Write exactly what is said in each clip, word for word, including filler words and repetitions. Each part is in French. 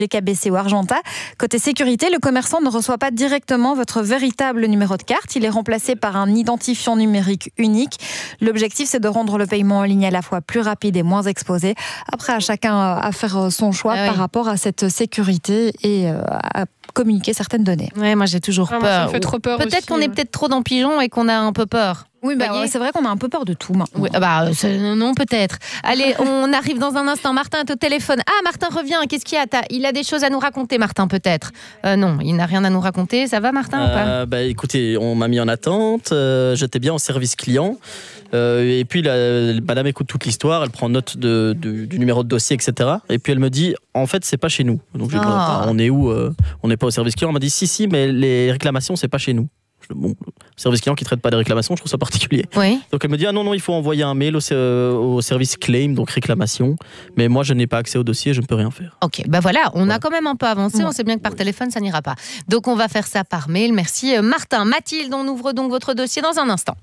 K B C ou Argenta. Côté sécurité, le commerçant ne reçoit pas directement votre véritable numéro de carte. Il est remplacé par un identifiant numérique unique. L'objectif, c'est de rendre le paiement en ligne à la fois plus rapide et moins exposé. Après, à chacun à faire son choix ah oui. par rapport à cette sécurité et à communiquer certaines données. Ouais, moi j'ai toujours ah, peur. Ça me fait trop peur Peut-être aussi, qu'on est ouais. peut-être trop dans Pigeon et qu'on a un peu peur. Oui, bah, ouais, c'est vrai qu'on a un peu peur de tout maintenant. Oui, bah, non, peut-être. Allez, on arrive dans un instant. Martin est au téléphone. Ah, Martin revient. Qu'est-ce qu'il y a ? Il a des choses à nous raconter, Martin, peut-être. Euh, non, il n'a rien à nous raconter. Ça va, Martin, euh, ou pas ? bah, écoutez, on m'a mis en attente. Euh, j'étais bien en service client. Euh, et puis, la, madame écoute toute l'histoire. Elle prend note de, de, du numéro de dossier, et cetera. Et puis, elle me dit, en fait, c'est pas chez nous. Donc, j'ai dit, oh. on est où ? On n'est pas au service client. On m'a dit, si, si, mais les réclamations, c'est pas chez nous. Bon, service client qui ne traite pas des réclamations, je trouve ça particulier. Oui. Donc elle me dit ah non non il faut envoyer un mail au, au service claim, donc réclamation. Mais moi je n'ai pas accès au dossier, je ne peux rien faire. Ok, bah voilà, on voilà. a quand même un peu avancé. Ouais. On sait bien que par téléphone ça n'ira pas. Donc on va faire ça par mail. Merci Martin. Mathilde, on ouvre donc votre dossier dans un instant.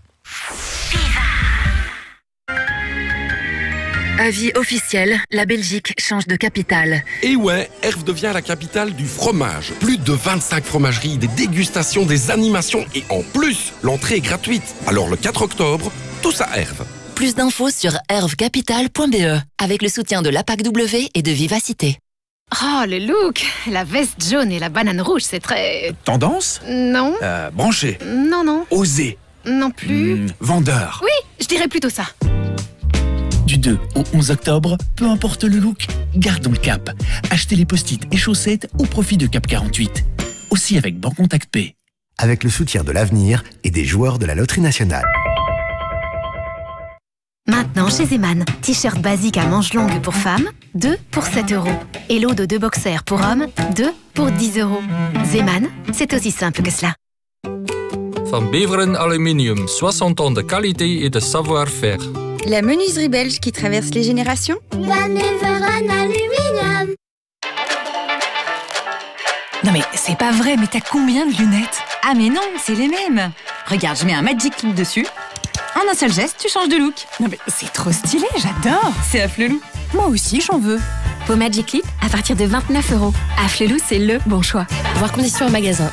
Avis officiel, la Belgique change de capitale. Et ouais, Herve devient la capitale du fromage. Plus de vingt-cinq fromageries, des dégustations, des animations et en plus, l'entrée est gratuite. Alors le quatre octobre, tous à Herve. Plus d'infos sur herve capital point b e avec le soutien de l'A P A C W et de Vivacité. Oh, le look! La veste jaune et la banane rouge, c'est très... Tendance ? Non. Euh, branché ? Non, non. Osé ? Non plus. Mmh, vendeur ? Oui, je dirais plutôt ça. Du deux au onze octobre, peu importe le look, gardons le cap. Achetez les post-it et chaussettes au profit de Cap quarante-huit. Aussi avec Bancontact Pay. Avec le soutien de l'Avenir et des joueurs de la Loterie Nationale. Maintenant chez Zeman, t-shirt basique à manches longues pour femmes, deux pour sept euros. Et lot de deux boxers pour hommes, deux pour dix euros. Zeman, c'est aussi simple que cela. Van Beveren Aluminium, soixante ans de qualité et de savoir-faire. La menuiserie belge qui traverse les générations. Van Beveren Aluminium. Non mais c'est pas vrai, mais t'as combien de lunettes ? Ah mais non, c'est les mêmes. Regarde, je mets un Magic Clip dessus. En un seul geste, tu changes de look. Non mais c'est trop stylé, j'adore. C'est Afflelou. Moi aussi, j'en veux. Vos Magic Clip à partir de vingt-neuf euros. Afflelou, c'est le bon choix. Voir conditions en magasin.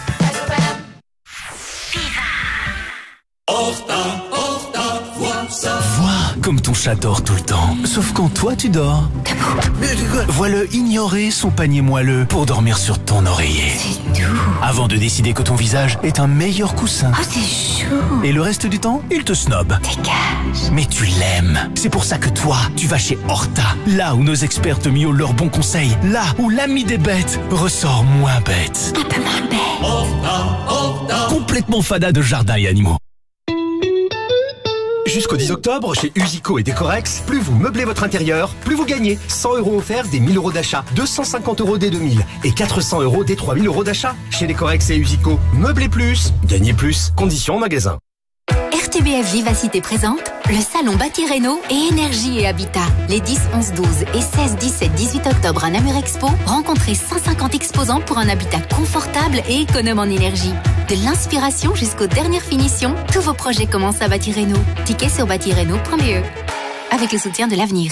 Vois comme ton chat dort tout le temps. Sauf quand toi tu dors. Vois-le ignorer son panier moelleux pour dormir sur ton oreiller. C'est doux. Avant de décider que ton visage est un meilleur coussin. Oh, c'est chaud. Et le reste du temps, il te snob. Dégage. Mais tu l'aimes. C'est pour ça que toi, tu vas chez Horta. Là où nos experts te miaulent leurs bons conseils. Là où l'ami des bêtes ressort moins bête. Un peu moins bête. Horta, Horta. Complètement fada de jardin et animaux. Jusqu'au dix octobre, chez Usico et Décorex, plus vous meublez votre intérieur, plus vous gagnez. cent euros offerts des mille euros d'achat, deux cent cinquante euros des deux mille et quatre cents euros des trois mille euros d'achat. Chez Décorex et Usico, meublez plus, gagnez plus. Conditions en magasin. R T B F Vivacité présente le salon Bâti Réno et Énergie et Habitat. Les dix, onze, douze et seize, dix-sept, dix-huit octobre à Namur Expo, rencontrez cent cinquante exposants pour un habitat confortable et économe en énergie. De l'inspiration jusqu'aux dernières finitions, tous vos projets commencent à Bâti Réno. Tickets sur bâti réno point b e avec le soutien de l'Avenir.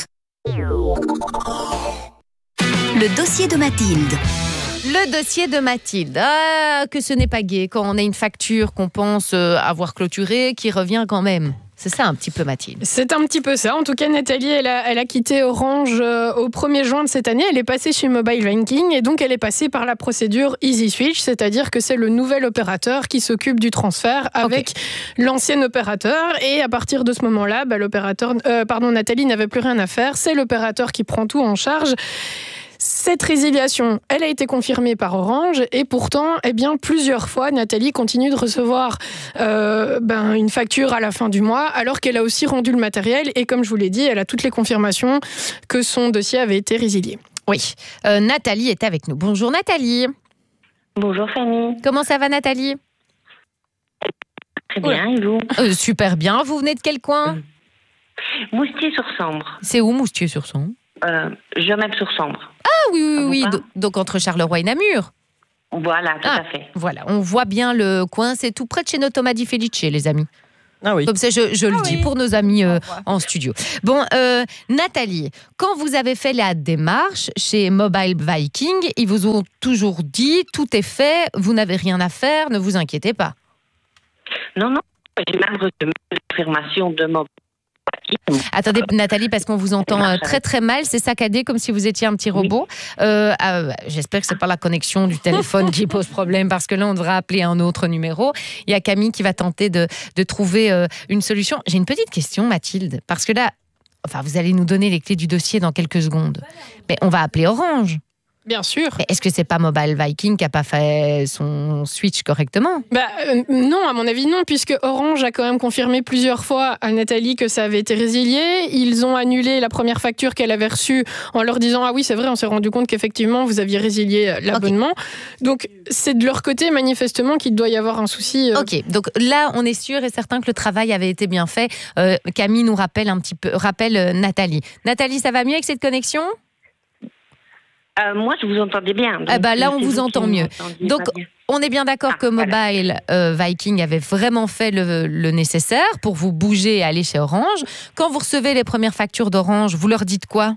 Le dossier de Mathilde. Le dossier de Mathilde. Ah, que ce n'est pas gai quand on a une facture qu'on pense avoir clôturée qui revient quand même. C'est ça un petit peu, Mathilde. C'est un petit peu ça. En tout cas, Nathalie, elle a, elle a quitté Orange euh, au premier juin de cette année. Elle est passée chez Mobile Banking et donc elle est passée par la procédure Easy Switch, c'est-à-dire que c'est le nouvel opérateur qui s'occupe du transfert avec okay. l'ancien opérateur. Et à partir de ce moment-là, bah, l'opérateur, euh, pardon, Nathalie n'avait plus rien à faire. C'est l'opérateur qui prend tout en charge. Cette résiliation, elle a été confirmée par Orange et pourtant, eh bien, plusieurs fois, Nathalie continue de recevoir euh, ben, une facture à la fin du mois alors qu'elle a aussi rendu le matériel et comme je vous l'ai dit, elle a toutes les confirmations que son dossier avait été résilié. Oui, euh, Nathalie est avec nous. Bonjour Nathalie. Bonjour Fanny. Comment ça va Nathalie ? Très bien, ouais. Et vous ? euh, Super bien. Vous venez de quel coin ? Moustier-sur-Sambre. C'est où Moustier-sur-Sambre ? euh, Gemep-sur-Sambre. Ah oui, oui, oui. Donc, donc entre Charleroi et Namur. Voilà, tout ah, à fait. Voilà, on voit bien le coin. C'est tout près de chez nos Thomas Di Felice, les amis. Ah oui. Comme ça, je, je le Ah dis oui. pour nos amis euh, en studio. Bon, euh, Nathalie, quand vous avez fait la démarche chez Mobile Viking, ils vous ont toujours dit tout est fait, vous n'avez rien à faire, ne vous inquiétez pas. Non, non, j'ai même reçu une confirmation de Mobile Viking. Attendez, Nathalie, parce qu'on vous entend euh, très très mal, c'est saccadé comme si vous étiez un petit robot. Euh, euh, J'espère que c'est pas la connexion du téléphone qui pose problème, parce que là, on devra appeler un autre numéro. Il y a Camille qui va tenter de, de trouver euh, une solution. J'ai une petite question, Mathilde, parce que là, enfin, vous allez nous donner les clés du dossier dans quelques secondes. Mais on va appeler Orange. Bien sûr. Mais est-ce que c'est pas Mobile Viking qui a pas fait son switch correctement? Bah, euh, non, à mon avis, non, puisque Orange a quand même confirmé plusieurs fois à Nathalie que ça avait été résilié. Ils ont annulé la première facture qu'elle avait reçue en leur disant « Ah oui, c'est vrai, on s'est rendu compte qu'effectivement, vous aviez résilié l'abonnement. Okay. » Donc, c'est de leur côté, manifestement, qu'il doit y avoir un souci. Euh... Ok, donc là, on est sûr et certain que le travail avait été bien fait. Euh, Camille nous rappelle un petit peu, rappelle euh, Nathalie. Nathalie, ça va mieux avec cette connexion? Euh, moi, je vous entendais bien. Donc, ah bah là, on vous entend mieux. Donc, on est bien d'accord ah, que Mobile voilà. euh, Viking avait vraiment fait le, le nécessaire pour vous bouger et aller chez Orange. Quand vous recevez les premières factures d'Orange, vous leur dites quoi?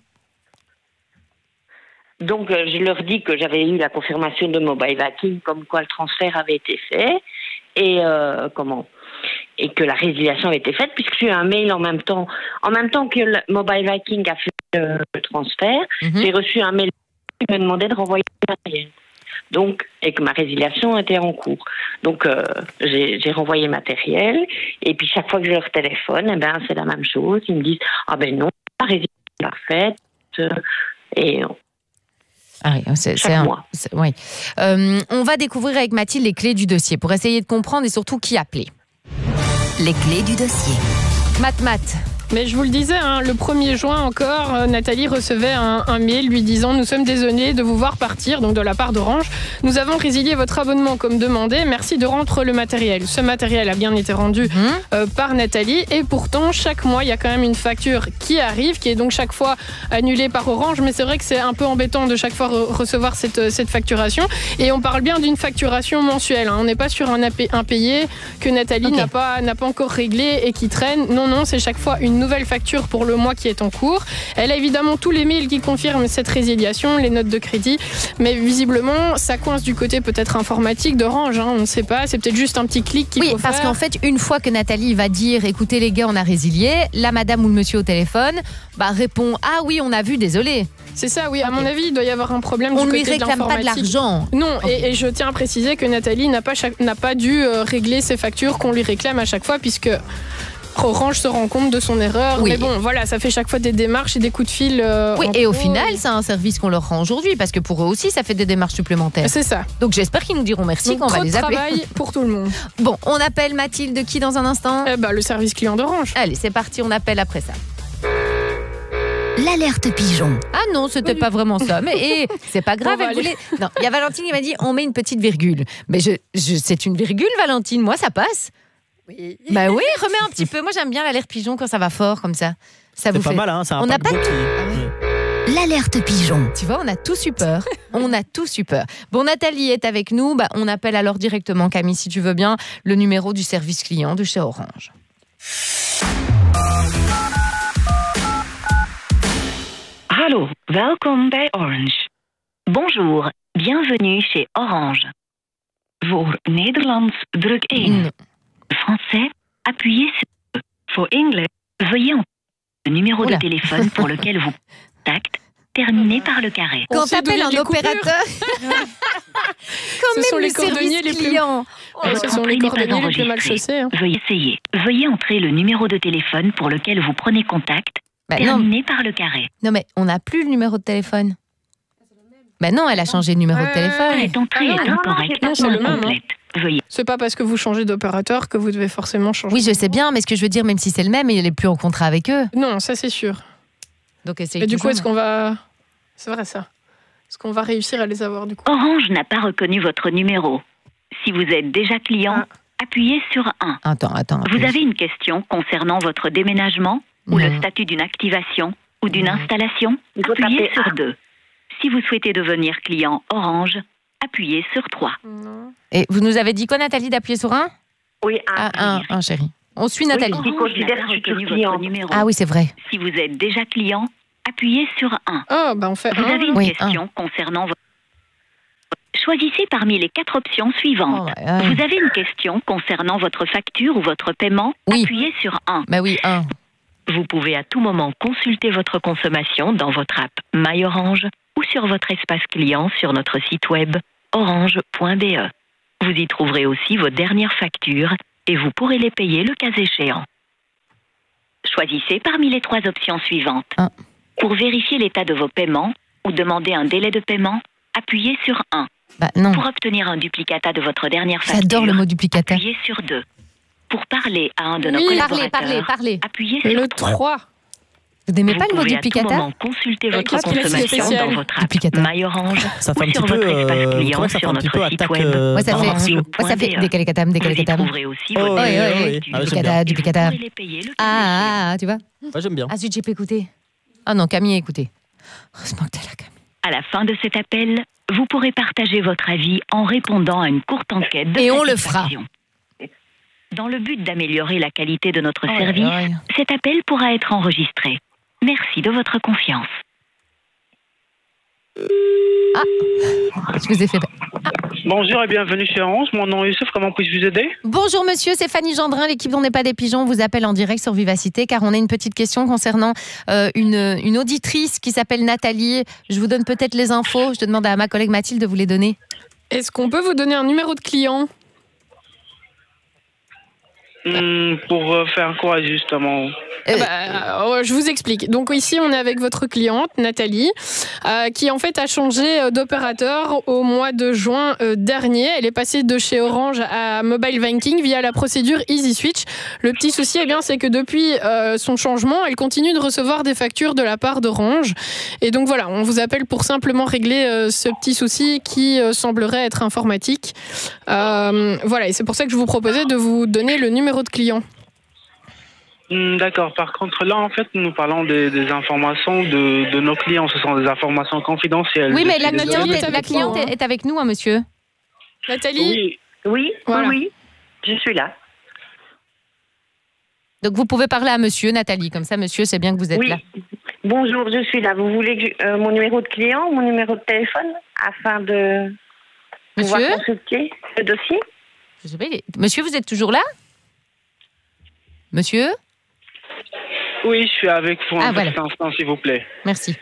Donc, euh, je leur dis que j'avais eu la confirmation de Mobile Viking, comme quoi le transfert avait été fait et euh, comment et que la résiliation avait été faite, puisque j'ai eu un mail en même temps, en même temps que le Mobile Viking a fait euh, le transfert, mm-hmm. j'ai reçu un mail qui me demandait de renvoyer le matériel. Donc, et que ma résiliation était en cours. Donc, euh, j'ai, j'ai renvoyé le matériel. Et puis, chaque fois que je leur téléphone, eh ben, c'est la même chose. Ils me disent « Ah ben non, la résiliation est parfaite. » Et ah oui, c'est, c'est un, c'est, oui. Euh, on va découvrir avec Mathilde les clés du dossier pour essayer de comprendre et surtout qui appeler. Les clés du dossier. Mat, mat. Mais je vous le disais, hein, le premier juin encore, euh, Nathalie recevait un, un mail lui disant « Nous sommes désolés de vous voir partir », donc de la part d'Orange. « Nous avons résilié votre abonnement comme demandé. Merci de rendre le matériel. » Ce matériel a bien été rendu mmh. euh, par Nathalie. Et pourtant, chaque mois, il y a quand même une facture qui arrive, qui est donc chaque fois annulée par Orange. Mais c'est vrai que c'est un peu embêtant de chaque fois re- recevoir cette, cette facturation. Et on parle bien d'une facturation mensuelle. Hein. On n'est pas sur un impayé que Nathalie okay. n'a pas, n'a pas encore réglé et qui traîne. Non, non, c'est chaque fois une nouvelle facture pour le mois qui est en cours. Elle a évidemment tous les mails qui confirment cette résiliation, les notes de crédit, mais visiblement, ça coince du côté peut-être informatique d'Orange, hein, on ne sait pas, c'est peut-être juste un petit clic qu'il oui, faut faire. Oui, parce qu'en fait, une fois que Nathalie va dire « Écoutez les gars, on a résilié », la madame ou le monsieur au téléphone bah, répond « Ah oui, on a vu, désolé ». C'est ça, oui. À okay. mon avis, il doit y avoir un problème on du côté de l'informatique. On ne lui réclame pas de l'argent. Non, okay. et, et je tiens à préciser que Nathalie n'a pas, chaque, n'a pas dû euh, régler ses factures qu'on lui réclame à chaque fois, puisque Orange se rend compte de son erreur. Oui. Mais bon, voilà, ça fait chaque fois des démarches et des coups de fil. Euh, oui, et au final, et... c'est un service qu'on leur rend aujourd'hui, parce que pour eux aussi, ça fait des démarches supplémentaires. C'est ça. Donc j'espère qu'ils nous diront merci Donc, quand on va les appeler. Trop de travail pour tout le monde. Bon, on appelle Mathilde qui dans un instant? Eh ben, le service client d'Orange. Allez, c'est parti, on appelle après ça. L'alerte pigeon. Ah non, c'était oui. pas vraiment ça. Mais et, c'est pas grave. Elle voulait... Non, il y a Valentine qui m'a dit on met une petite virgule. Mais je, je, c'est une virgule, Valentine. Moi, ça passe. Oui. Bah oui, remets un petit peu. Moi, j'aime bien l'alerte pigeon quand ça va fort comme ça. Ça c'est vous pas fait... mal, hein. C'est un on n'a pas qui... ah ouais. L'alerte pigeon. Tu vois, on a tous eu peur. On a tous eu peur. Bon, Nathalie est avec nous. Bah, on appelle alors directement, Camille, si tu veux bien, le numéro du service client de chez Orange. Hallo, welkom bij Orange. Bonjour, bienvenue chez Orange. Voor Nederlands, druk één. Français, appuyez sur deux. Voor English, veuillez entrer le numéro Oula. de téléphone pour lequel vous contactez, terminé par le carré. Quand t'appelles un opérateur, ce sont les cordonniers les plus ouais, ce sont les cordonniers les plus mal chaussés. Hein. Veuillez essayer. Veuillez entrer le numéro de téléphone pour lequel vous prenez contact, bah terminé non. par le carré. Non mais on n'a plus le numéro de téléphone. Ben bah non, elle a changé de numéro de téléphone. Cette entrée est incorrecte. Non, c'est le même. Hein. Veuillez. C'est pas parce que vous changez d'opérateur que vous devez forcément changer. Oui, je sais bien, mais ce que je veux dire, même si c'est le même, il n'est plus en contrat avec eux. Non, ça c'est sûr. Donc essaye. Et du coup, est-ce qu'on va... C'est vrai ça. Est-ce qu'on va réussir à les avoir du coup? Orange n'a pas reconnu votre numéro. Si vous êtes déjà client, ah. appuyez sur un. Attends, attends. Vous avez une question concernant votre déménagement ou non. le statut d'une activation ou d'une non. installation? Appuyez sur deux. Si vous souhaitez devenir client Orange, appuyez sur trois. Non. Et vous nous avez dit quoi, Nathalie, d'appuyer sur un? Oui, un. Ah, un, un, chérie. On suit Nathalie. Oui, Qui considère Orange n'a pas futur reconnu client. votre numéro. Ah oui, c'est vrai. Si vous êtes déjà client, appuyez sur un. Oh, bah on fait Vous un. avez une Oui, question concernant votre... Choisissez parmi les quatre options suivantes. Oh, ouais, ouais. Vous avez une question concernant votre facture ou votre paiement, Oui. appuyez sur un. Bah oui, un. Vous pouvez à tout moment consulter votre consommation dans votre app MyOrange ou sur votre espace client sur notre site web orange point b e. Vous y trouverez aussi vos dernières factures et vous pourrez les payer le cas échéant. Choisissez parmi les trois options suivantes. Un. Pour vérifier l'état de vos paiements ou demander un délai de paiement, appuyez sur un. Bah non. Pour obtenir un duplicata de votre dernière facture, J'adore le mot duplicata. appuyez sur deux. Pour parler à un de nos Oui, collaborateurs, parlez, parlez, parlez. appuyez sur Le trois. trois. Vous n'aimez Vous pas le mot pouvez à tout duplicata? moment consulter votre Qu'est-ce qu'il est consommation spécial? dans votre app Duplicata. MyOrange Ça fait ou un petit sur peu, votre espace euh, client comment ça fait sur un petit notre peu site attaque, web. euh, Moi, ça fait, orange moi, ça fait point b e. des calicatam, des Vous y calicatam. trouverez aussi Oh, vos oui, dernières oui, oui. factures. Ah, j'aime Duplicata, Et vous duplicata. pourrez les payer le cas Ah, échéant. ah, ah, tu vois? Ouais, j'aime bien. Ah zut, j'ai pas écouté. Ah non, Camille a écouté. Heureusement que t'es là, Camille. À la fin de cet appel, vous pourrez partager votre avis en répondant à une courte enquête de Et on le satisfaction. Dans le but d'améliorer la qualité de notre Oh, service, ouais, ouais. cet appel pourra être enregistré. Merci de votre confiance. Ah, je vous ai fait. Bonjour et bienvenue chez Orange. Mon nom est Youssef. Comment puis-je vous aider? Bonjour monsieur, c'est Fanny Gendrin, l'équipe d'On n'est pas des pigeons vous appelle en direct sur Vivacité car on a une petite question concernant euh, une, une auditrice qui s'appelle Nathalie. Je vous donne peut-être les infos, je demande à ma collègue Mathilde de vous les donner. Est-ce qu'on peut vous donner un numéro de client? Hmm, Pour euh, faire quoi justement? Eh ben, euh, je vous explique. Donc ici, on est avec votre cliente, Nathalie, euh, qui en fait a changé euh, d'opérateur au mois de juin euh, dernier. Elle est passée de chez Orange à Mobile Banking via la procédure Easy Switch. Le petit souci, eh bien, c'est que depuis euh, son changement, elle continue de recevoir des factures de la part d'Orange. Et donc voilà, on vous appelle pour simplement régler euh, ce petit souci qui euh, semblerait être informatique. Euh, voilà, et c'est pour ça que je vous proposais de vous donner le numéro de client. Hmm, D'accord. Par contre, là, en fait, nous parlons des, des informations de, de nos clients. Ce sont des informations confidentielles. Oui, mais Je la suis cliente, désolé. est, la cliente est, est avec nous, hein, monsieur. Nathalie? Oui, Oui, Voilà. oui, oui, je suis là. Donc vous pouvez parler à monsieur, Nathalie, comme ça monsieur sait bien que vous êtes Oui. là. Bonjour, je suis là. Vous voulez que je- euh, mon numéro de client, mon numéro de téléphone, afin de pouvoir Monsieur consulter le dossier? Je sais pas, il est- Monsieur, vous êtes toujours là? Monsieur? oui, je suis avec vous Ah, un voilà. petit instant, s'il vous plaît. Merci.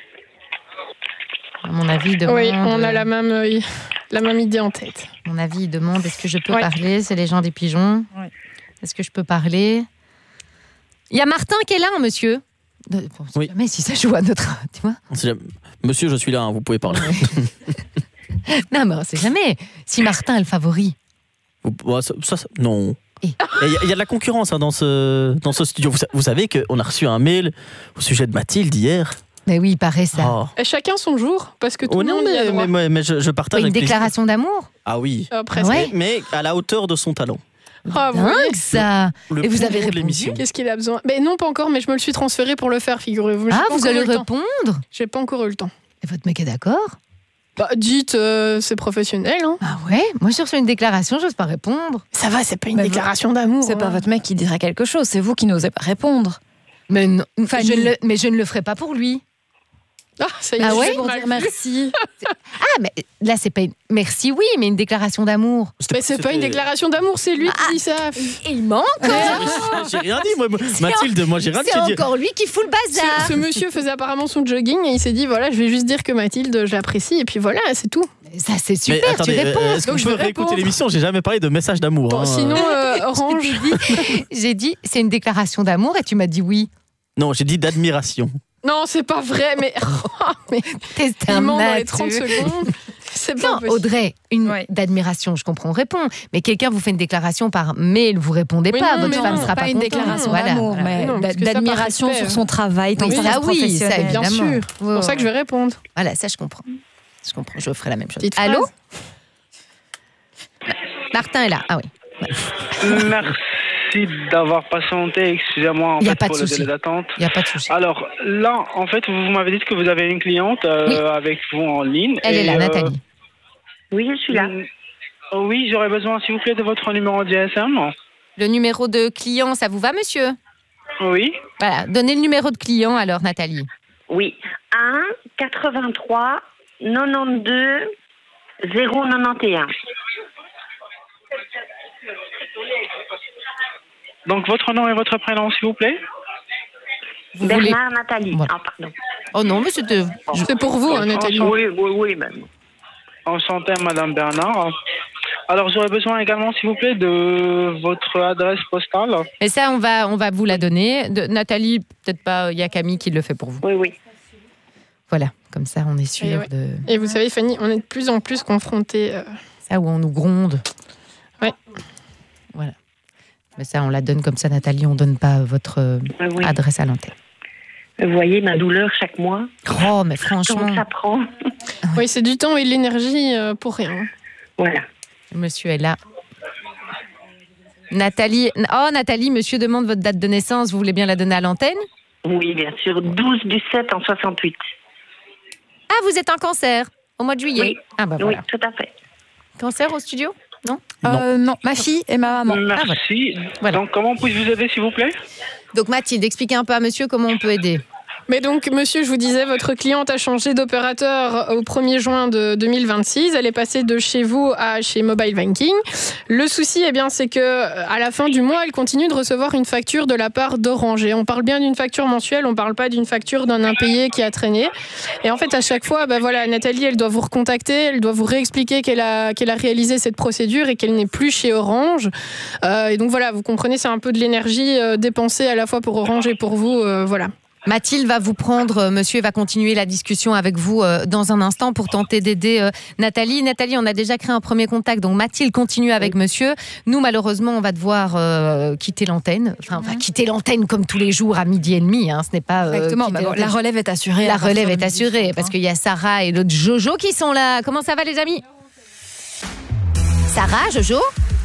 À mon avis, il demande... Oui, on a la même, euh, la même idée en tête. À mon avis, il demande est-ce que je peux Ouais. parler? C'est les gens des pigeons. Ouais. Est-ce que je peux parler? Il y a Martin qui est là, hein, monsieur. De- bon, Oui. Mais si ça joue à notre... Tu vois? On sait jamais. Monsieur, je suis là, hein, vous pouvez parler. Non, mais on sait jamais. Si Martin est le favori. Vous- ouais, ça, ça- ça- non. Il y, a- il y a de la concurrence hein, dans, ce, dans ce studio. Vous, sa- vous savez qu'on a reçu un mail au sujet de Mathilde hier. Mais oui, il paraît ça. Oh. Et chacun son jour, parce que tout Oh le non, monde y a mais, droit. mais, mais- mais je, je partage Une avec plaisir. déclaration d'amour? Ah oui. Euh, presque. Ouais. Mais à la hauteur de son talent. Ah, vous voyez Dingue ça. Le Et vous poumon avez de répondu? l'émission. Qu'est-ce qu'il a besoin? Mais non, pas encore, mais je me le suis transféré pour le faire, figurez-vous. J'ai Ah, pas vous encore allez eu le temps. répondre? J'ai pas encore eu le temps. Et votre mec est d'accord? Bah, dites, euh, c'est professionnel, hein. Ah ouais? Moi, j'ai reçu une déclaration, j'ose pas répondre. Ça va, c'est pas une Mais déclaration d'amour. C'est hein. pas votre mec qui dirait quelque chose, c'est vous qui n'osez pas répondre. Mais non, Fanny. je ne le, mais je ne le ferai pas pour lui. Ah, ça y est, Ah je ouais vais Pour mal dire vu. merci. Ah, mais là, c'est pas une... Merci, oui, mais une déclaration d'amour. Mais c'est pas une déclaration d'amour, c'est lui qui dit ça. Et il manque J'ai rien dit, moi. Mathilde, moi, j'ai rien dit. C'est j'ai dit- encore lui qui fout le bazar. Ce, ce monsieur faisait apparemment son jogging et il s'est dit voilà, je vais juste dire que Mathilde, je l'apprécie et puis voilà, c'est tout. Ça, c'est Mais super, attendez, tu réponds. euh, est-ce qu'on Donc, je peut vais réécouter répondre. l'émission? J'ai jamais parlé de message d'amour. Bon, hein. sinon, euh, Orange. J'ai dit, j'ai dit, c'est une déclaration d'amour et tu m'as dit oui. Non, j'ai dit d'admiration. Non, c'est pas vrai, mais. mais T'es il un ment dans les matheux. trente secondes. C'est pas Non, possible. Audrey, une Ouais. d'admiration, je comprends, on répond. Mais quelqu'un vous fait une déclaration par mail, vous répondez Oui, pas, non, votre mais femme non, sera pas, pas une contente. déclaration Voilà, d'amour, voilà. mais Non, parce que ça, par d'admiration respect, sur son travail, Oui, ton ça, travail oui, ça, professionnel. Bien évidemment. sûr. Ouais, C'est pour ça ouais. que je vais répondre. Voilà, ça je comprends. Je comprends, je ferai la même chose. Petite Allô phrase. Martin est là. Ah oui. Merci d'avoir patienté. Excusez-moi en Il y a fait, pas de pour le souci. délai d'attente. Il n'y a pas de souci. Alors là, en fait, vous m'avez dit que vous avez une cliente euh, Oui. avec vous en ligne. Elle et, est là, euh, Nathalie. Oui, je suis là. mm, Oui, j'aurais besoin, s'il vous plaît, de votre numéro de G S M. Le numéro de client, ça vous va, monsieur? Oui. Voilà, donnez le numéro de client alors, Nathalie. Oui, un quatre-vingt-trois quatre-vingt-douze zéro quatre-vingt-onze. Donc, votre nom et votre prénom, s'il vous plaît? Vous Bernard voulez... Nathalie. Voilà. Ah, pardon. Oh non, mais c'était... C'est pour vous, hein, Nathalie. Oui, oui, oui, même. Enchanté, Madame Bernard. Alors, j'aurais besoin également, s'il vous plaît, de votre adresse postale. Et ça, on va, on va vous la donner. De, Nathalie, peut-être pas, il y a Camille qui le fait pour vous. Oui, oui. Voilà, comme ça, on est sûr Et, ouais. de... Et vous savez, Fanny, on est de plus en plus confrontés... Euh... Ça, où on nous gronde. Ouais. Voilà. Mais ça, on la donne comme ça, Nathalie, on donne pas votre euh, oui. adresse à l'antenne. Vous voyez ma douleur chaque mois. Oh, mais franchement... Comment ça prend? Oui, c'est du temps et de l'énergie euh, pour rien. Voilà. Monsieur est là. Nathalie, oh Nathalie, monsieur demande votre date de naissance. Vous voulez bien la donner à l'antenne? Oui, bien sûr. douze du sept en soixante-huit. Ah, vous êtes un cancer au mois de juillet? Oui. Ah bah voilà. Oui, tout à fait. Cancer au studio? Non. Non. Euh, non, ma fille et ma maman. Merci. Ah, voilà. Donc, comment puis-je vous aider, s'il vous plaît? Donc Mathilde, expliquez un peu à monsieur comment on peut aider. Mais donc, monsieur, je vous disais, votre cliente a changé d'opérateur au premier juin de deux mille vingt-six. Elle est passée de chez vous à chez Mobile Banking. Le souci, eh bien, c'est que à la fin du mois, elle continue de recevoir une facture de la part d'Orange. Et on parle bien d'une facture mensuelle, on ne parle pas d'une facture d'un impayé qui a traîné. Et en fait, à chaque fois, ben voilà, Nathalie, elle doit vous recontacter, elle doit vous réexpliquer qu'elle a, qu'elle a réalisé cette procédure et qu'elle n'est plus chez Orange. Euh, et donc voilà, vous comprenez, c'est un peu de l'énergie euh, dépensée à la fois pour Orange et pour vous. Euh, voilà. Mathilde va vous prendre, monsieur, va continuer la discussion avec vous euh, dans un instant pour tenter d'aider euh, Nathalie. Nathalie, on a déjà créé un premier contact, donc Mathilde continue avec monsieur. Nous, malheureusement, on va devoir euh, quitter l'antenne. Enfin, on va quitter l'antenne comme tous les jours à midi et demi. Hein. Ce n'est pas. Euh, Exactement, bah, la relève est assurée. La relève est assurée parce qu'il y a Sarah et l'autre Jojo qui sont là. Comment ça va, les amis? Sarah, Jojo?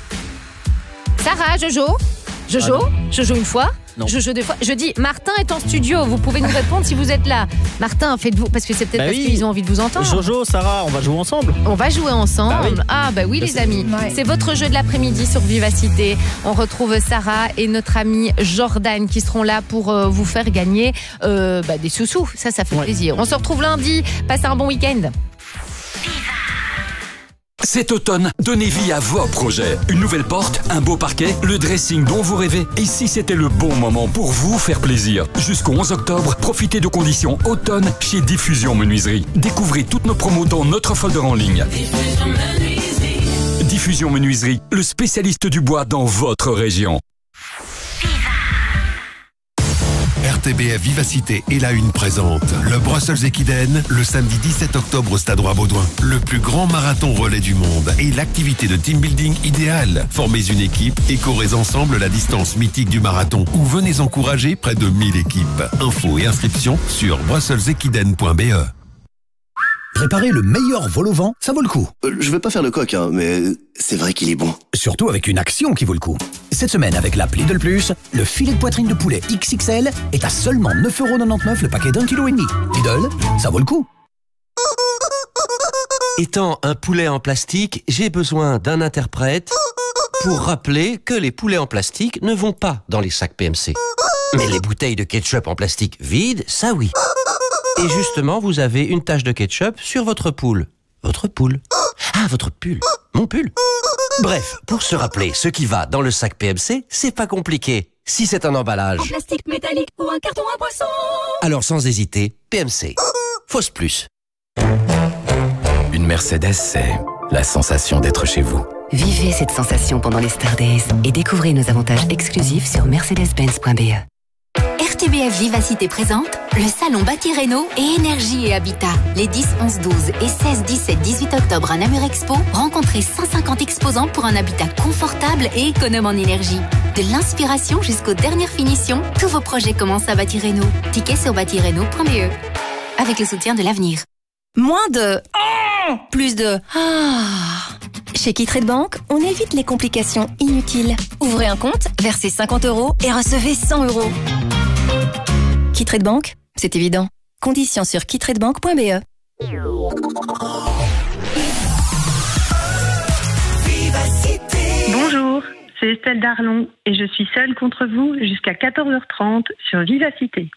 Sarah, Jojo? Jojo? Ah Jojo une fois? Non. Je, deux fois. Je dis, Martin est en studio, vous pouvez nous répondre si vous êtes là. Martin, faites-vous, parce que c'est peut-être Bah parce oui. qu'ils ont envie de vous entendre. Jojo, Sarah, on va jouer ensemble. On va jouer ensemble. Bah oui. Ah bah oui Bah les c'est- amis, Ouais. c'est votre jeu de l'après-midi sur Vivacité. On retrouve Sarah et notre ami Jordan qui seront là pour euh, vous faire gagner euh, bah, des sous-sous. Ça, ça fait Ouais. plaisir. On se retrouve lundi. Passez un bon week-end. Cet automne, donnez vie à vos projets. Une nouvelle porte, un beau parquet, le dressing dont vous rêvez. Et si c'était le bon moment pour vous faire plaisir? Jusqu'au onze octobre, profitez de conditions automne chez Diffusion Menuiserie. Découvrez toutes nos promos dans notre folder en ligne. Diffusion Menuiserie, le spécialiste du bois dans votre région. R T B F Vivacité et la Une présente le Brussels Equiden le samedi dix-sept octobre au Stade Roi-Baudouin. Le plus grand marathon relais du monde et l'activité de team building idéale. Formez une équipe et courez ensemble la distance mythique du marathon ou venez encourager près de mille équipes. Infos et inscriptions sur brussels equiden point b e. Préparer le meilleur vol au vent, ça vaut le coup. Euh, je vais pas faire le coq, hein, mais c'est vrai qu'il est bon. Surtout avec une action qui vaut le coup. Cette semaine, avec l'app Lidl Plus, le filet de poitrine de poulet X X L est à seulement neuf euros quatre-vingt-dix-neuf le paquet d'un kilo et demi. Lidl, ça vaut le coup. Étant un poulet en plastique, j'ai besoin d'un interprète pour rappeler que les poulets en plastique ne vont pas dans les sacs P M C. Mais les bouteilles de ketchup en plastique vides, ça oui. Et justement, vous avez une tache de ketchup sur votre poule. Votre poule. Ah, votre pull. Mon pull. Bref, pour se rappeler ce qui va dans le sac P M C, c'est pas compliqué. Si c'est un emballage, En plastique métallique ou un carton à boisson. alors sans hésiter, P M C. Fausse plus. Une Mercedes, c'est la sensation d'être chez vous. Vivez cette sensation pendant les Star Days et découvrez nos avantages exclusifs sur mercedes benz point b e. R T B F Vivacité présente le salon Bâti Réno et Énergie et Habitat. Les dix, onze, douze et seize, dix-sept, dix-huit octobre à Namur Expo, rencontrez cent cinquante exposants pour un habitat confortable et économe en énergie. De l'inspiration jusqu'aux dernières finitions, tous vos projets commencent à Bâti Réno. Tickets sur bâti réno point b e. Avec le soutien de l'avenir. Moins de oh, plus de ah. Chez KeyTrade Bank, on évite les complications inutiles. Ouvrez un compte, versez cinquante euros et recevez cent euros. KeyTrade Bank, c'est évident. Conditions sur keytradebank point b e. Bonjour, c'est Estelle Darlon et je suis seule contre vous jusqu'à quatorze heures trente sur Vivacité.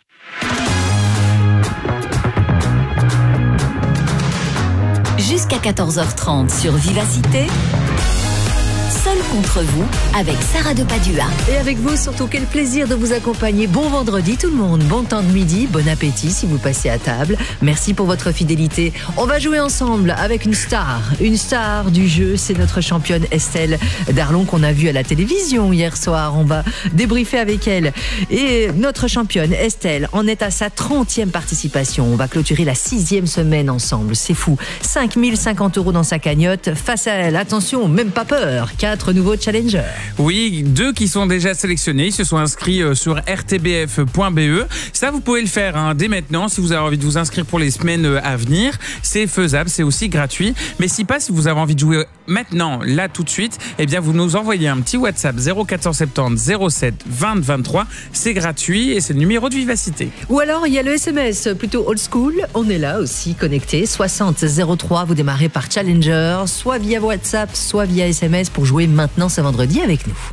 Jusqu'à quatorze heures trente sur Vivacité. Seul contre vous, avec Sarah de Padua. Et avec vous, surtout, quel plaisir de vous accompagner. Bon vendredi tout le monde, bon temps de midi, bon appétit si vous passez à table. Merci pour votre fidélité. On va jouer ensemble avec une star, une star du jeu, c'est notre championne Estelle Darlon qu'on a vue à la télévision hier soir. On va débriefer avec elle. Et notre championne Estelle en est à sa trentième participation. On va clôturer la sixième semaine ensemble, c'est fou. cinq mille cinquante euros dans sa cagnotte. Face à elle, attention, même pas peur, quatre nouveaux challengers. Oui, deux qui sont déjà sélectionnés. Ils se sont inscrits sur r t b f point b e. Ça, vous pouvez le faire hein, dès maintenant si vous avez envie de vous inscrire pour les semaines à venir. C'est faisable, c'est aussi gratuit. Mais si pas, si vous avez envie de jouer maintenant, là, tout de suite, eh bien, vous nous envoyez un petit WhatsApp zéro quatre cent soixante-dix zéro sept vingt vingt-trois. C'est gratuit et c'est le numéro de Vivacité. Ou alors, il y a le S M S, plutôt old school. On est là aussi, connecté. soixante zéro trois, vous démarrez par Challenger, soit via WhatsApp, soit via S M S pour jouer maintenant ce vendredi avec nous.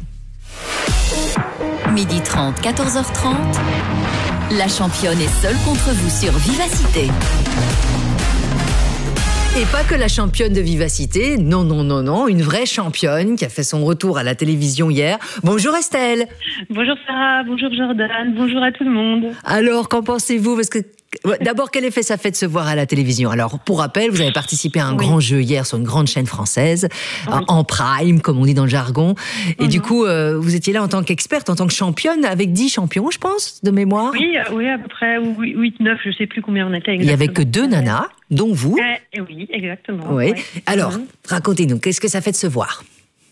Midi trente, quatorze heures trente. La championne est seule contre vous sur Vivacité. Et pas que la championne de Vivacité, non, non, non, non, une vraie championne qui a fait son retour à la télévision hier. Bonjour Estelle. Bonjour Sarah, bonjour Jordan, bonjour à tout le monde. Alors, qu'en pensez-vous? Parce que d'abord, quel effet ça fait de se voir à la télévision? Alors, pour rappel, vous avez participé à un oui. grand jeu hier sur une grande chaîne française, oui. en prime, comme on dit dans le jargon. Et mm-hmm. du coup, euh, vous étiez là en tant qu'experte, en tant que championne, avec dix champions, je pense, de mémoire. Oui, oui, à peu près huit, neuf, je ne sais plus combien on était exactement. Il n'y avait que deux nanas, dont vous. Euh, oui, exactement. Oui. Ouais. Alors, mm-hmm. racontez-nous, qu'est-ce que ça fait de se voir?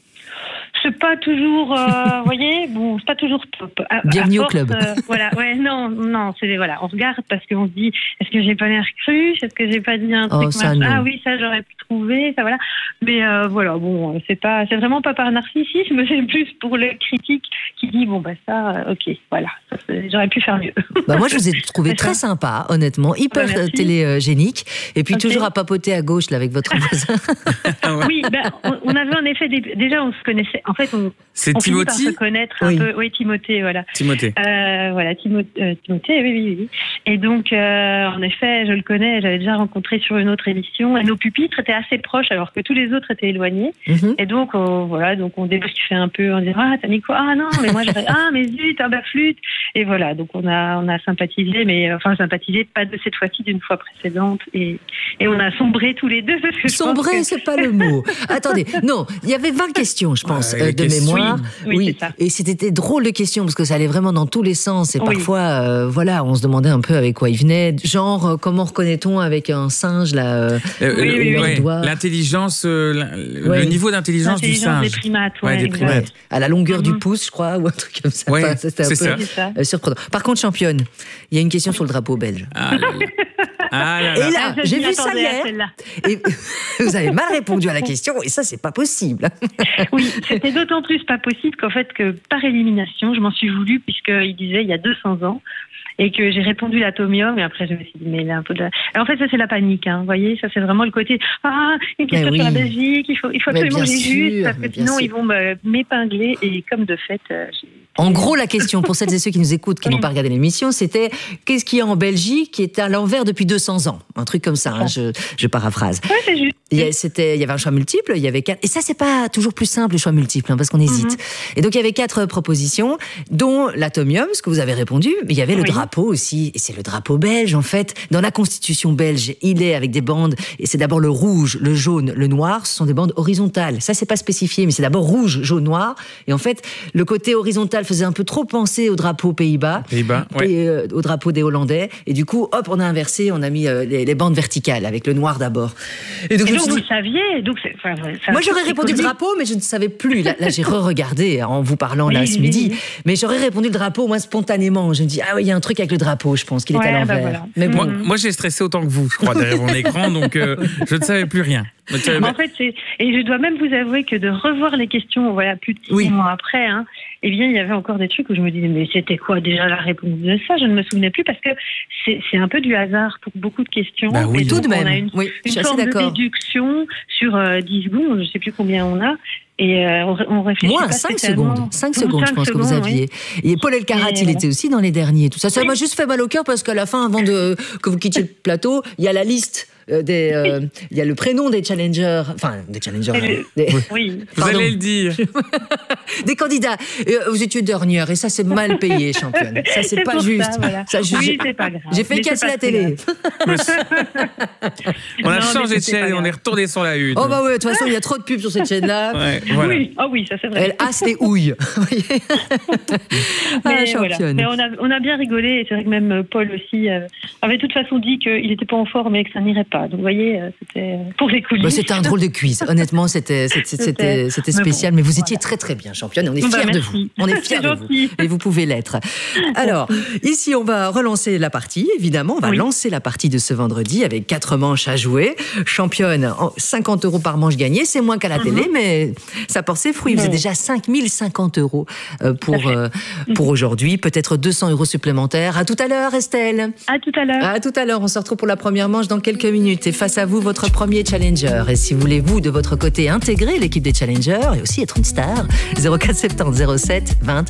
C'est pas toujours, vous euh, voyez, bon, c'est pas toujours top. À, Bienvenue à force, au club. Euh, voilà, ouais, non, non, c'est voilà, on regarde parce qu'on se dit, est-ce que j'ai pas l'air cruche, est-ce que j'ai pas dit un truc oh, ça, ah oui, ça j'aurais pu trouver, ça voilà. Mais euh, voilà, bon, c'est pas, c'est vraiment pas par narcissisme, c'est plus pour le critique qui dit bon bah ça, euh, ok, voilà, ça, j'aurais pu faire mieux. Bah moi je vous ai trouvé très sympa, honnêtement, hyper bah, télégénique, et puis okay. toujours à papoter à gauche là avec votre voisin. Oui, bah, on, on avait en effet des, déjà on se connaissait. En fait, on, c'est on Timothy finit par se connaître un oui. peu. Oui, Timothée, voilà. Timothée. Euh, voilà, Timo, euh, Timothée, oui, oui, oui. Et donc, euh, en effet, je le connais, j'avais déjà rencontré sur une autre émission. Et nos pupitres étaient assez proches, alors que tous les autres étaient éloignés. Mm-hmm. Et donc, on, voilà, donc on débriefait un peu en disant ah t'as mis quoi? Ah non, mais moi j'avais ah mais zut, ah bah flûte. Et voilà, donc on a on a sympathisé, mais enfin sympathisé pas de cette fois-ci, d'une fois précédente. Et et on a sombré tous les deux. Parce que sombré, que... c'est pas le mot. Attendez, non, il y avait vingt questions, je pense, euh, de questions. mémoire. Oui, oui, oui. c'est ça. Et c'était drôle de questions parce que ça allait vraiment dans tous les sens. Et oui. parfois, euh, voilà, on se demandait un peu avec quoi il venait. Genre, euh, comment reconnaît-on avec un singe là euh, euh, oui, oui, oui, oui. L'intelligence, euh, le ouais. niveau d'intelligence du singe. Des primates, ouais, ouais, des primates. À la longueur mm-hmm. du pouce, je crois, ou un truc comme ça. Ouais, enfin, c'était un peu ça. Euh, surprenant. Par contre, championne, il y a une question sur le drapeau belge. Ah, là, là. Ah là là. Et là, ah, j'ai vu ça hier. Et vous avez mal répondu à la question, et ça, c'est pas possible. Oui, c'était d'autant plus pas possible qu'en fait, que par élimination, je m'en suis voulu, puisqu'il disait il y a deux cents ans, et que j'ai répondu l'atomium, et après je me suis dit, mais là, un peu de... Alors, en fait, ça c'est la panique, hein, vous voyez, ça c'est vraiment le côté, ah, une question oui. sur la Belgique, il faut, il faut absolument que j'ai juste, parce que sinon sûr. ils vont m'épingler, et comme de fait... Euh, en gros, la question, pour celles et ceux qui nous écoutent, qui oui. n'ont pas regardé l'émission, c'était, qu'est-ce qu'il y a en Belgique qui est à l'envers depuis deux cents ans? Un truc comme ça, hein, je, je paraphrase. Oui, c'est juste. Il y, a, c'était, il y avait un choix multiple, il y avait quatre, et ça c'est pas toujours plus simple le choix multiple, hein, parce qu'on hésite. Mm-hmm. Et donc il y avait quatre propositions, dont l'atomium, ce que vous avez répondu, mais il y avait oui. le drapeau aussi, et c'est le drapeau belge en fait. Dans la constitution belge, il est avec des bandes, et c'est d'abord le rouge, le jaune, le noir, ce sont des bandes horizontales. Ça c'est pas spécifié, mais c'est d'abord rouge, jaune, noir, et en fait le côté horizontal faisait un peu trop penser au drapeau Pays-Bas, Pays-Bas ouais. et euh, au drapeau des Hollandais, et du coup hop on a inversé, on a mis euh, les, les bandes verticales avec le noir d'abord. Et donc, et donc vous le saviez, donc c'est, enfin, ça, moi j'aurais répondu le drapeau, mais je ne savais plus. Là, là j'ai re-regardé en vous parlant là oui, ce midi, oui. mais j'aurais répondu le drapeau moi spontanément. Je me dis ah oui il y a un truc avec le drapeau, je pense qu'il est ouais, à l'envers. Bah voilà. Mais bon. moi, moi j'ai stressé autant que vous, je crois, derrière mon écran, donc euh, je ne savais plus rien. En fait, c'est... et je dois même vous avouer que de revoir les questions, voilà, plus de six oui. mois après, hein, eh bien, il y avait encore des trucs où je me disais, mais c'était quoi déjà la réponse de ça? Je ne me souvenais plus parce que c'est, c'est un peu du hasard pour beaucoup de questions. Bah oui, et tout de même. On a une, oui, une forme de déduction sur euh, dix secondes, je ne sais plus combien on a. Et euh, on, on réfléchit Moins pas cinq spécialement. secondes. cinq Moins secondes, je cinq pense que vous secondes, aviez. oui. Et Paul Elkarat, Et il voilà. était aussi dans les derniers. Tout ça, ça Oui. m'a juste fait mal au cœur parce qu'à la fin, avant de, que vous quittiez le plateau, il y a la liste. euh, Des, euh, il y a le prénom des challengers, enfin des challengers, Et le- hein, des, Oui. Vous Pardon. allez le dire. des candidats. Euh, vous étiez dernière et ça c'est mal payé, championne. Ça c'est C'est pas pour ça, juste. voilà. Ça, je- Oui, j'ai- c'est pas grave. J'ai fait Mais c'est casser pas la très télé. On a Non, changé mais de c'est chaîne pas et on grave. est retourné sur la une. Oh bah ouais, de toute façon il y a trop de pubs sur cette chaîne-là. Ouais, voilà. Oui, ah oui, ça c'est vrai. Elle hasse les houilles. Vous voyez. Ah, Mais, voilà. championne. Mais on a, on a bien rigolé et c'est vrai que même euh, Paul aussi euh, avait de toute façon dit qu'il n'était pas en forme et que ça n'irait pas. Donc vous voyez, euh, c'était euh, pour les coulisses. Bah, c'était un drôle de quiz. Honnêtement, c'était c'était c'était C'était- c'était mais spécial. bon, Mais vous étiez très très bien, championne. Et on est Bah, fiers de merci. vous. On est fiers C'est de vous. gentil. Et vous pouvez l'être. Alors, ici, on va relancer la partie. Évidemment, on va Oui. lancer la partie de ce vendredi avec quatre manches à jouer. Championne, en cinquante euros par manche gagnée. C'est moins qu'à la télé, mais ça porte ses fruits. Vous êtes Ouais. déjà cinq mille cinquante euros euh, pour euh, pour aujourd'hui. Peut-être deux cents euros supplémentaires. À tout à l'heure, Estelle. À tout à l'heure. À tout à l'heure, on se retrouve pour la première manche dans quelques minutes. Et face à vous, votre premier challenger. Et si vous voulez, vous, de votre côté, intégrer l'équipe des challengers et aussi être une star, zéro quatre soixante-dix zéro sept vingt